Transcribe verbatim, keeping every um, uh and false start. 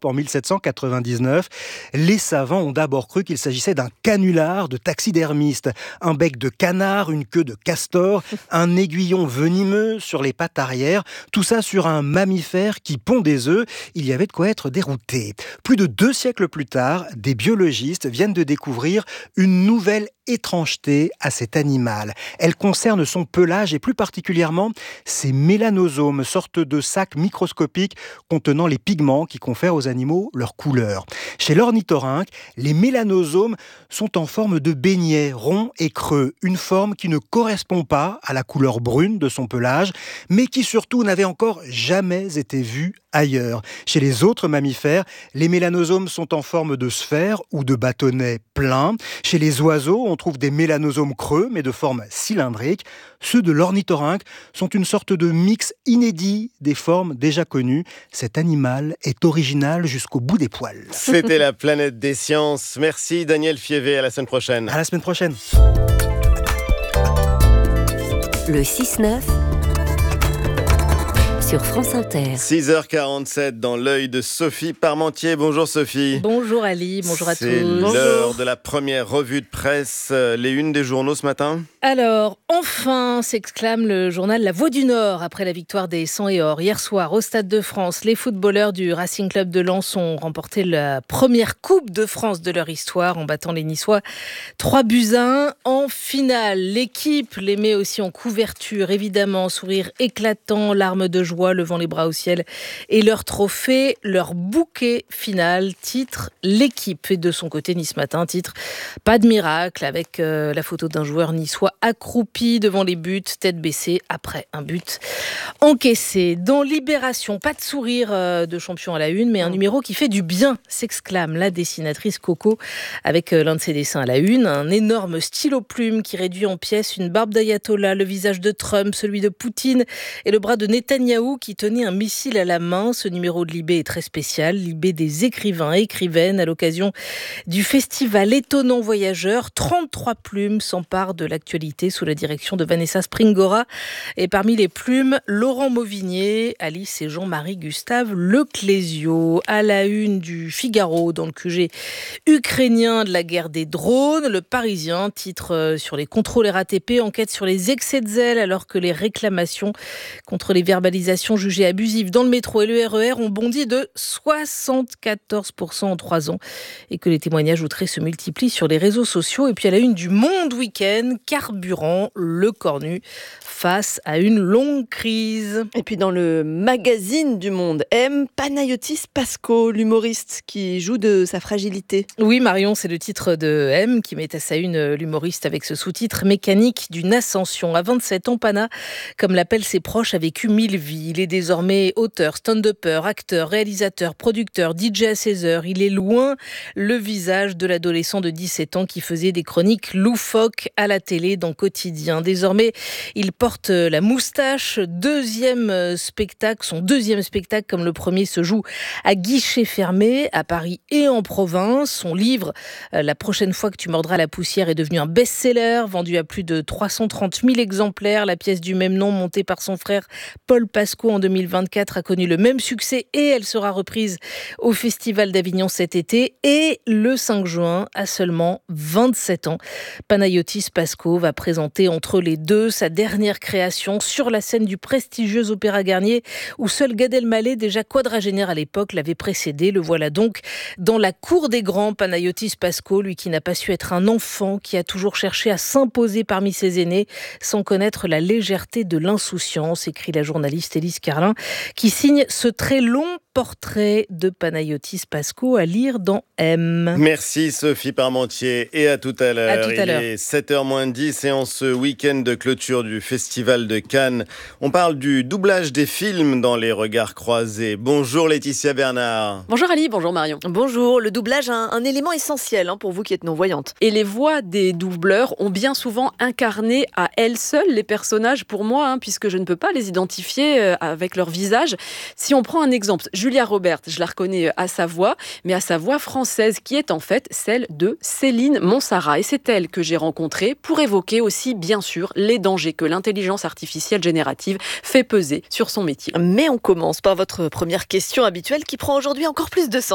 en mille sept cent quatre-vingt-dix-neuf. Les savants ont d'abord cru qu'il s'agissait d'un canular de taxidermiste. Un bec de canard, une queue de castor, un aiguillon venimeux sur les pattes arrière. Tout ça sur un mammifère qui pond des œufs. Il y avait de quoi être dérouté. Plus de deux siècles plus tard, des biologistes viennent de découvrir une nouvelle étrangeté à cet animal. Elle concerne son pelage et plus particulièrement ses mélanosomes, sorte de sacs microscopiques contenant les pigments qui confèrent aux animaux leur couleur. Chez l'ornithorynque, les mélanosomes sont en forme de beignets ronds et creux, une forme qui ne correspond pas à la couleur brune de son pelage, mais qui surtout n'avait encore jamais été vue ailleurs. Chez les autres mammifères, les mélanosomes sont en forme de sphère ou de bâtonnet plein. Chez les oiseaux, on trouve des mélanosomes creux, mais de forme cylindrique. Ceux de l'ornithorynque sont une sorte de mix inédit des formes déjà connues. Cet animal est original jusqu'au bout des poils. C'était la planète des sciences. Merci Daniel Fievé, à la semaine prochaine. À la semaine prochaine. Le six neuf sur France Inter. six heures quarante-sept dans l'œil de Sophie Parmentier. Bonjour Sophie. Bonjour Ali, bonjour à tous. C'est l'heure de la première revue de presse. Les unes des journaux ce matin ? Alors, enfin, s'exclame le journal La Voix du Nord après la victoire des Sang et Or. Hier soir, au Stade de France, les footballeurs du Racing Club de Lens ont remporté la première Coupe de France de leur histoire en battant les Niçois trois buts à un en finale. L'équipe les met aussi en couverture, évidemment, sourire éclatant, larmes de joie, levant les bras au ciel. Et leur trophée, leur bouquet final, titre l'équipe. Et de son côté, Nice Matin, titre pas de miracle, avec euh, la photo d'un joueur niçois accroupi devant les buts, tête baissée après un but encaissé. Dans Libération, pas de sourire euh, de champion à la une, mais un numéro qui fait du bien, s'exclame la dessinatrice Coco, avec euh, l'un de ses dessins à la une, un énorme stylo plume qui réduit en pièces une barbe d'ayatollah, le visage de Trump, celui de Poutine et le bras de Netanyahou qui tenait un missile à la main. Ce numéro de Libé est très spécial. Libé des écrivains et écrivaines à l'occasion du festival Étonnant Voyageur. trente-trois plumes s'emparent de l'actualité sous la direction de Vanessa Springora. Et parmi les plumes, Laurent Mauvigné, Alice et Jean-Marie Gustave Leclésio. À la une du Figaro, dans le Q G ukrainien de la guerre des drones, le Parisien titre sur les contrôles R A T P, enquête sur les excès de zèle alors que les réclamations contre les verbalisations jugées abusives dans le métro et le R E R ont bondi de soixante-quatorze pour cent en trois ans et que les témoignages outrés se multiplient sur les réseaux sociaux. Et puis à la une du Monde Week-end, carburant, le cornu face à une longue crise. Et puis dans le magazine du Monde M, Panayotis Pasco, l'humoriste qui joue de sa fragilité. Oui Marion, c'est le titre de M qui met à sa une l'humoriste avec ce sous-titre mécanique d'une ascension. À vingt-sept ans, Pana, comme l'appellent ses proches, a vécu mille vies. Il est désormais auteur, stand-upper, acteur, réalisateur, producteur, D J à seize heures. Il est loin le visage de l'adolescent de dix-sept ans qui faisait des chroniques loufoques à la télé dans Quotidien. Désormais, il porte la moustache. Deuxième spectacle, son deuxième spectacle, comme le premier, se joue à guichet fermé à Paris et en province. Son livre, La prochaine fois que tu mordras la poussière, est devenu un best-seller, vendu à plus de trois cent trente mille exemplaires. La pièce du même nom, montée par son frère Paul Pasco en deux mille vingt-quatre, a connu le même succès et elle sera reprise au Festival d'Avignon cet été. Et le cinq juin, à seulement vingt-sept ans, Panayotis Pasco va présenter entre les deux sa dernière création sur la scène du prestigieux Opéra Garnier où seul Gad Elmaleh, déjà quadragénaire à l'époque, l'avait précédé. Le voilà donc dans la cour des grands, Panayotis Pasco, lui qui n'a pas su être un enfant, qui a toujours cherché à s'imposer parmi ses aînés sans connaître la légèreté de l'insouciance, écrit la journaliste Élise Carlin, qui signe ce très long portrait de Panayotis Pasco à lire dans M. Merci Sophie Parmentier et à tout à l'heure. À tout à l'heure. Il est sept heures moins dix et en ce week-end de clôture du Festival de Cannes, on parle du doublage des films dans les regards croisés. Bonjour Laetitia Bernard. Bonjour Ali, bonjour Marion. Bonjour, le doublage, un, un élément essentiel hein, pour vous qui êtes non-voyante. Et les voix des doubleurs ont bien souvent incarné à elles seules les personnages pour moi, hein, puisque je ne peux pas les identifier euh, avec leur visage. Si on prend un exemple, Julia Roberts, je la reconnais à sa voix, mais à sa voix française qui est en fait celle de Céline Monsara. Et c'est elle que j'ai rencontrée pour évoquer aussi, bien sûr, les dangers que l'intelligence artificielle générative fait peser sur son métier. Mais on commence par votre première question habituelle qui prend aujourd'hui encore plus de sens.